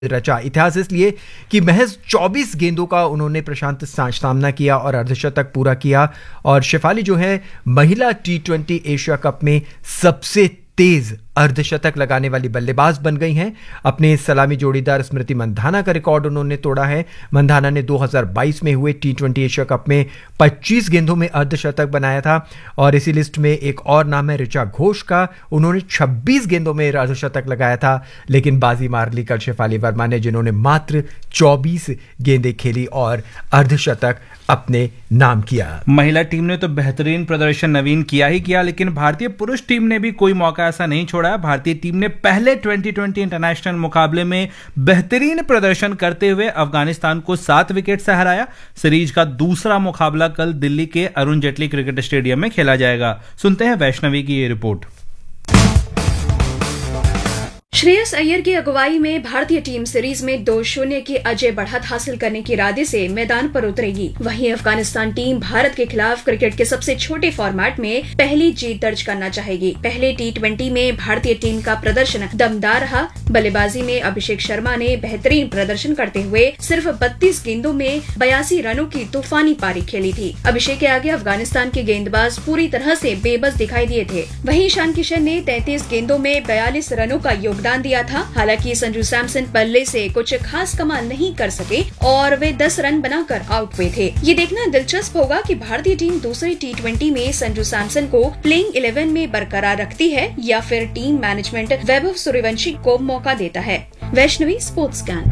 रचा। इतिहास इसलिए कि महज 24 गेंदों का उन्होंने प्रशांत सामना किया और अर्धशतक पूरा किया, और शेफाली जो है महिला T20 एशिया कप में सबसे तेज अर्धशतक लगाने वाली बल्लेबाज बन गई हैं। अपने सलामी जोड़ीदार स्मृति मंधाना का रिकॉर्ड उन्होंने तोड़ा है। मंधाना ने 2022 में हुए T20 एशिया कप में 25 गेंदों में अर्धशतक बनाया था, और इसी लिस्ट में एक और नाम है ऋचा घोष का। उन्होंने 26 गेंदों में अर्धशतक लगाया था, लेकिन बाजी मार ली कल शेफाली वर्मा ने, जिन्होंने मात्र 24 गेंदें खेली और अर्धशतक अपने नाम किया। महिला टीम ने तो बेहतरीन प्रदर्शन नवीन किया ही किया, लेकिन भारतीय पुरुष टीम ने भी कोई मौका ऐसा नहीं छोड़ा। भारतीय टीम ने पहले 2020 इंटरनेशनल मुकाबले में बेहतरीन प्रदर्शन करते हुए अफगानिस्तान को 7 विकेट से हराया। सीरीज का दूसरा मुकाबला कल दिल्ली के अरुण जेटली क्रिकेट स्टेडियम में खेला जाएगा। सुनते हैं वैष्णवी की ये रिपोर्ट। श्रेयस अय्यर की अगुवाई में भारतीय टीम सीरीज में 2-0 की अजय बढ़त हासिल करने के इरादे से मैदान पर उतरेगी। वहीं अफगानिस्तान टीम भारत के खिलाफ क्रिकेट के सबसे छोटे फॉर्मेट में पहली जीत दर्ज करना चाहेगी। पहले T20 में भारतीय टीम का प्रदर्शन दमदार रहा। बल्लेबाजी में अभिषेक शर्मा ने बेहतरीन प्रदर्शन करते हुए सिर्फ 32 गेंदों में 82 रनों की तूफानी पारी खेली थी। अभिषेक के आगे अफगानिस्तान के गेंदबाज पूरी तरह से बेबस दिखाई दिए थे। वहीं ईशान किशन ने 33 गेंदों में 42 रनों का योगदान दिया था। हालांकि संजू सैमसन पल्ले से कुछ खास कमाल नहीं कर सके और वे 10 रन बनाकर आउट हुए थे। ये देखना दिलचस्प होगा कि भारतीय टीम दूसरे T20 में संजू सैमसन को प्लेइंग 11 में बरकरार रखती है या फिर टीम मैनेजमेंट वैभव सूर्यवंशी को मौका देता है। Vaishnavi, sports scan.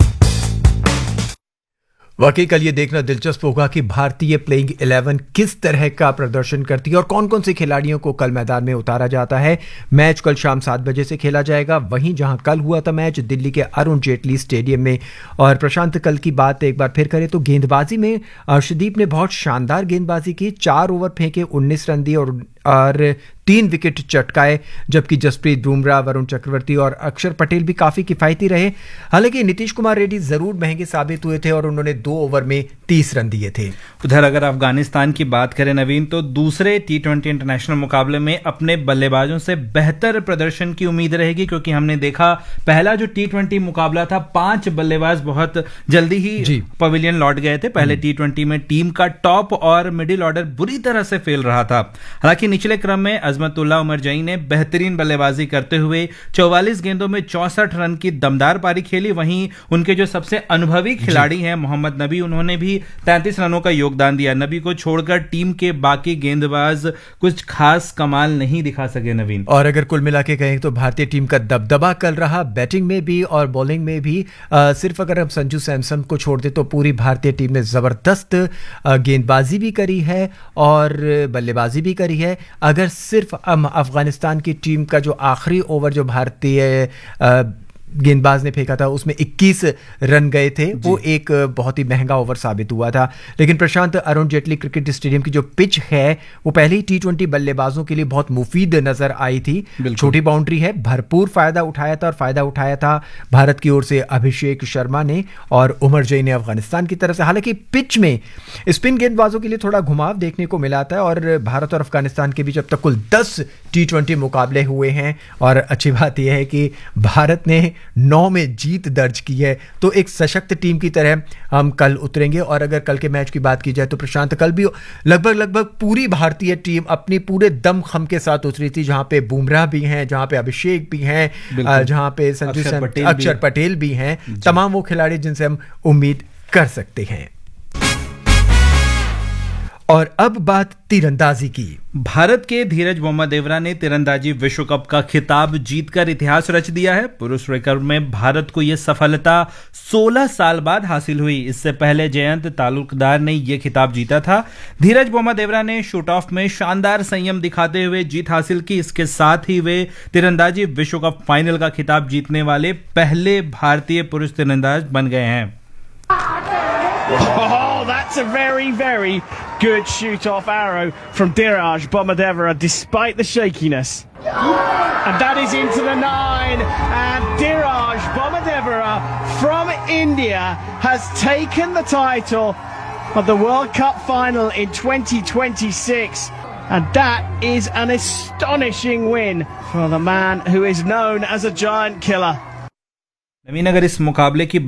वाकई कल ये देखना दिलचस्प होगा कि भारतीय प्लेइंग 11 किस तरह का प्रदर्शन करती है और कौन कौन से खिलाड़ियों को कल मैदान में उतारा जाता है। मैच कल शाम 7 बजे से खेला जाएगा। वहीं जहां कल हुआ था मैच दिल्ली के अरुण जेटली स्टेडियम में। और प्रशांत, कल की बात एक बार फिर करें तो गेंदबाजी में अर्शदीप ने बहुत शानदार गेंदबाजी की। 4 ओवर फेंके, 19 रन दिए और 3 विकेट चटकाए, जबकि जसप्रीत बुमराह, वरुण चक्रवर्ती और अक्षर पटेल भी काफी किफायती रहे। हालांकि नीतीश कुमार रेड्डी जरूर महंगे साबित हुए थे और उन्होंने 2 ओवर में 30 रन दिए थे। उधर अगर अफगानिस्तान की बात करें नवीन, तो दूसरे T20 इंटरनेशनल मुकाबले में अपने बल्लेबाजों से बेहतर प्रदर्शन की उम्मीद रहेगी, क्योंकि हमने देखा पहला जो T20 मुकाबला था 5 बल्लेबाज बहुत जल्दी ही पवेलियन लौट गए थे। पहले T20 में टीम का टॉप और मिडिल ऑर्डर बुरी तरह से फेल रहा था। हालांकि निचले क्रम में अजमतुल्लाह उमर जई ने बेहतरीन बल्लेबाजी करते हुए 44 गेंदों में 64 रन की दमदार पारी खेली। वहीं उनके जो सबसे अनुभवी खिलाड़ी हैं मोहम्मद नबी, उन्होंने भी 33 रनों का योगदान दिया। नबी को छोड़कर टीम के बाकी गेंदबाज कुछ खास कमाल नहीं दिखा सके नवीन। और अगर कुल मिला के कहें तो भारतीय टीम का दबदबा कल रहा, बैटिंग में भी और बॉलिंग में भी। सिर्फ अगर हम संजू सैमसन को छोड़ दे तो पूरी भारतीय टीम ने जबरदस्त गेंदबाजी भी करी है और बल्लेबाजी भी करी है। अगर सिर्फ अफगानिस्तान की टीम का जो आखिरी ओवर जो भारतीय गेंदबाज ने फेंका था उसमें 21 रन गए थे, वो एक बहुत ही महंगा ओवर साबित हुआ था। लेकिन प्रशांत, अरुण जेटली क्रिकेट स्टेडियम की जो पिच है वो पहले ही T20 बल्लेबाजों के लिए बहुत मुफीद नजर आई थी। छोटी बाउंड्री है, भरपूर फायदा उठाया था, और फायदा उठाया था भारत की ओर से अभिषेक शर्मा ने और उमर जई ने अफगानिस्तान की तरफ से। हालांकि पिच में स्पिन गेंदबाजों के लिए थोड़ा घुमाव देखने को मिला था, और भारत और अफगानिस्तान के बीच अब तक कुल 10 T20 मुकाबले हुए हैं। और अच्छी बात यह है कि भारत ने 9 में जीत दर्ज की है, तो एक सशक्त टीम की तरह हम कल उतरेंगे। और अगर कल के मैच की बात की जाए तो प्रशांत, कल भी लगभग पूरी भारतीय टीम अपनी पूरे दम खम के साथ उतरी थी, जहां पे बुमराह भी हैं, जहां पे अभिषेक भी हैं, जहां पे अक्षर पटेल भी हैं, तमाम वो खिलाड़ी जिनसे हम उम्मीद कर सकते हैं। और अब बात तीरंदाजी की। भारत के धीरज बोम्मदेवरा ने तीरंदाजी विश्व कप का खिताब जीतकर इतिहास रच दिया है। पुरुष रिकर्व में भारत को यह सफलता 16 साल बाद हासिल हुई। इससे पहले जयंत तालुकदार ने यह खिताब जीता था। धीरज बोम्मदेवरा ने शूट ऑफ में शानदार संयम दिखाते हुए जीत हासिल की। इसके साथ ही वे तीरंदाजी विश्व कप फाइनल का खिताब जीतने वाले पहले भारतीय पुरुष तीरंदाज बन गए हैं। Oh, that's a very, very good shoot-off arrow from Dhiraj Bommedevara, despite the shakiness. And that is into the 9. And Dhiraj Bommedevara from India has taken the title of the World Cup final in 2026. And that is an astonishing win for the man who is known as a giant killer. नवीन, अगर इस मुकाबले की